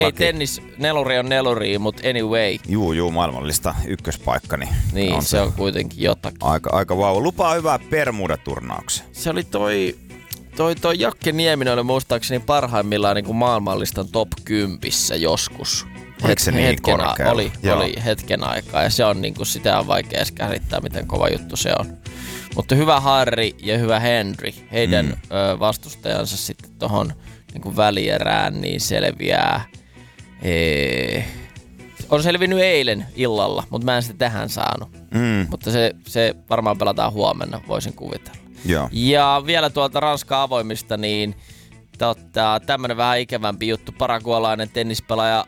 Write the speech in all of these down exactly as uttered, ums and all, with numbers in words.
Ei tennis, neluri on neluri, mutta anyway. Juu, juu, maailmallista ykköspaikka. Niin, niin on se, se on kuitenkin jotakin. Aika, aika vauva. Lupaa hyvää Bermuda-turnauksen. Se oli toi, toi, toi Jakke Nieminen oli muistaakseni parhaimmillaan niin kuin maailmanlistan top kympissä joskus. Oliko se niin hetken, korkealla? Oli, oli hetken aikaa ja se on niin kuin, sitä on vaikea edes käsittää, miten kova juttu se on. Mutta hyvä Harry ja hyvä Henry, heidän mm. ö, vastustajansa sitten tohon niin kuin välierään, niin selviää. Ee, on selvinnyt eilen illalla, mutta mä en sitä tähän saanut. Mm. Mutta se, se varmaan pelataan huomenna, voisin kuvitella. Joo. Ja vielä tuolta Ranskan avoimista, niin tota, tämmönen vähän ikävämpi juttu. Paragualainen tennispelaaja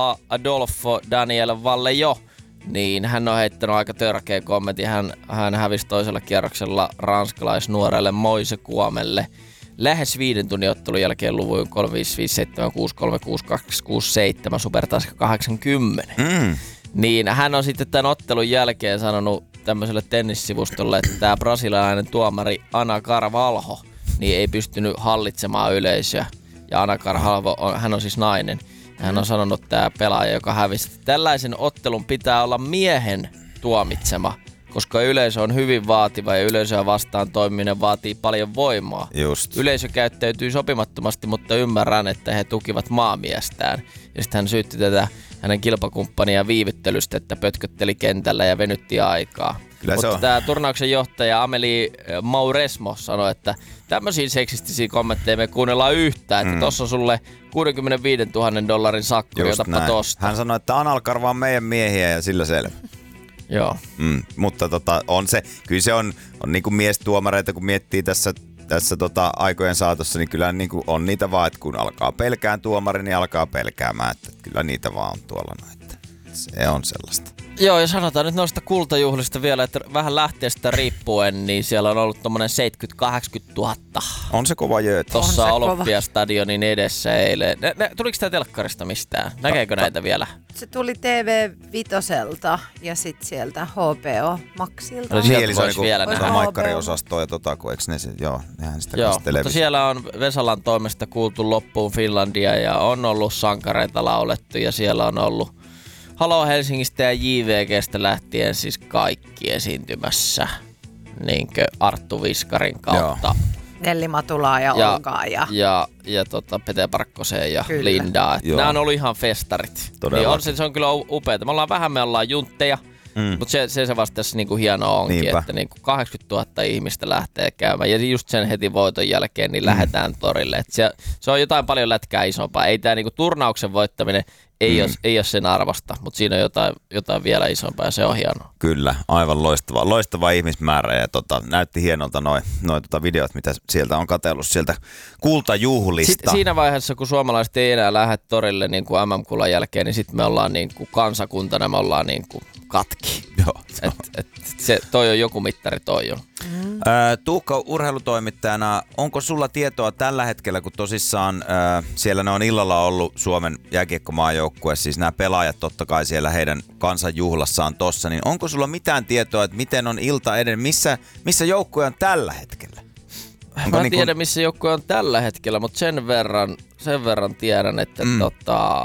Adolfo Daniel Vallejo, niin hän on heittänyt aika törkeä kommentti. Hän, hän hävisi toisella kierroksella ranskalaisnuorelle Moise Kuomelle. Lähes viiden tunnin ottelun jälkeen luvuin kolme viisi viisi seitsemän kuusi kolme kuusi kaksi kuusi seitsemän Supertaska kahdeksankymmentä. Mm. Niin hän on sitten tämän ottelun jälkeen sanonut tämmöiselle tennissivustolle, että tämä brasilialainen tuomari Ana Carvalho niin ei pystynyt hallitsemaan yleisöä. Ja Ana Carvalho, on, hän on siis nainen. Hän on sanonut, tämä pelaaja, joka hävisi, että tällaisen ottelun pitää olla miehen tuomitsema, koska yleisö on hyvin vaativa ja yleisöä vastaan toimiminen vaatii paljon voimaa. Just. Yleisö käyttäytyy sopimattomasti, mutta ymmärrän, että he tukivat maamiestään. Ja sitten hän syytti tätä hänen kilpakumppania viivyttelystä, että pötkötteli kentällä ja venytti aikaa. Kyllä mutta tämä turnauksen johtaja Amélie Mauresmo sanoi, että tämmöisiä seksistisiä kommentteja me kuunnellaan yhtään, että mm. tossa on sulle kuusikymmentäviisituhatta dollarin sakko, jotapa tosta. Hän sanoi, että Anal Karva on meidän miehiä ja sillä selvä. Joo. Mm, mutta tota, on se, kyllä se on, on niin kuin miestuomareita, kun miettii tässä, tässä tota aikojen saatossa, niin kyllä niin kuin on niitä vaan, että kun alkaa pelkään tuomari, niin alkaa pelkäämään, että kyllä niitä vaan on tuolla noin. Se on sellaista. Joo, ja sanotaan nyt noista kultajuhlista vielä, että vähän lähteestä riippuen, niin siellä on ollut tommonen seitsemänkymmentä kahdeksankymmentä tuhatta. On se kova jöötä. Tossa Olympiastadionin edessä eilen. Ne, ne, tuliko tää telkkarista mistään? Näkeekö ta, näitä vielä? Se tuli T V Vitoselta ja sit sieltä H B O Maxilta. No, sieltä voisi vielä nähdä. Maikkari-osastoa ja tota, kun eikö ne sit, joo, nehän sitä joo, mutta siellä on Vesalan toimesta kuultu loppuun Finlandia ja on ollut sankareita laulettu ja siellä on ollut Halo Helsingistä ja J V G:stä lähtien siis kaikki esiintymässä, niinkö Arttu Viskarin kautta. Joo. Nelli Matulaa ja, ja Olkaa ja... Ja, ja tota Pete Parkkoseen ja kyllä. Lindaa. Nämä on ollut ihan festarit. Niin on se, se on kyllä upeata. Me ollaan vähän, me ollaan juntteja, mm. mutta se, se, se vasta tässä niinku hienoa onkin, Niinpä. Että niinku kahdeksankymmentätuhatta ihmistä lähtee käymään. Ja just sen heti voiton jälkeen niin mm. lähdetään torille. Et se, se on jotain paljon lätkää isompaa. Ei tämä niinku turnauksen voittaminen Ei, mm. ole, ei ole sen arvosta, mutta siinä on jotain, jotain vielä isompaa ja se on hienoa. Kyllä, aivan loistava, loistava ihmismäärä ja tota, näytti hienolta noin noi, tota videot, mitä sieltä on katsellut sieltä kultajuhlista. Sitten siinä vaiheessa, kun suomalaiset ei enää lähde torille niin kuin M M-kullan jälkeen, niin sitten me ollaan niin kuin kansakuntana, me ollaan niin kuin katki. Joo. Et, et, se, toi on joku mittari, toi on. Mm. Äh, Tuukka, urheilutoimittajana, onko sulla tietoa tällä hetkellä, kun tosissaan äh, siellä ne on illalla ollut Suomen jääkiekkomaajoukkue, siis nämä pelaajat totta kai siellä heidän kansanjuhlassaan tossa, niin onko sulla mitään tietoa, että miten on ilta eden, missä, missä joukkue on tällä hetkellä? Onko Mä en niin tiedä, kun... missä joukkue on tällä hetkellä, mutta sen verran, sen verran tiedän, että mm. tota...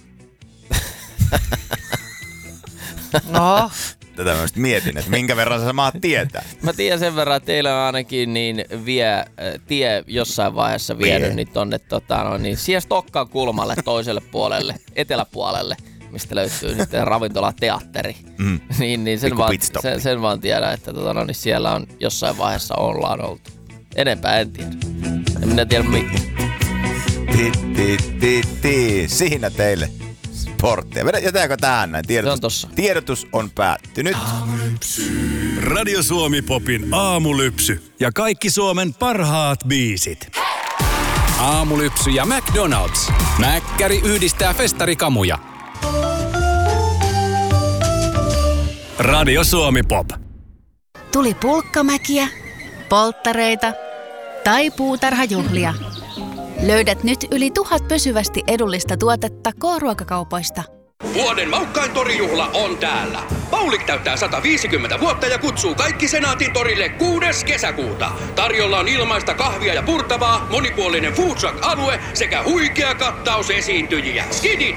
no... Tätä mä mietin, että minkä verran sä maat tietää. Mä tiedän sen verran, että teillä on ainakin niin vie, tie jossain vaiheessa vienyt niin tonne tota, no, niin siihen Stokkaan kulmalle toiselle puolelle, eteläpuolelle, mistä löytyy sitten ravintola-teatteri. Mm. niin, niin sen, vaan, sen, sen vaan tiedän, että tota, no, niin siellä on jossain vaiheessa ollaan oltu. Enempää en tiedä. En minä tiedä mitään. Ti, ti, ti, ti. Siinä teille. Sporttia. Jätäänkö tähän näin? Tiedotus, on tiedotus on päättynyt. Radio Suomi Popin aamulypsy ja kaikki Suomen parhaat biisit. Aamulypsy ja McDonald's. Mäkkäri yhdistää festarikamuja. Radio Suomi Pop. Tuli pulkkamäkiä, polttareita tai puutarhajuhlia. Löydät nyt yli tuhat pysyvästi edullista tuotetta K-ruokakaupoista. Vuoden maukkain torijuhla on täällä. Paulik täyttää sata viisikymmentä vuotta ja kutsuu kaikki Senaatin torille kuudes kesäkuuta. Tarjolla on ilmaista kahvia ja purtavaa, monipuolinen food truck-alue sekä huikea kattaus esiintyjiä. Skidit,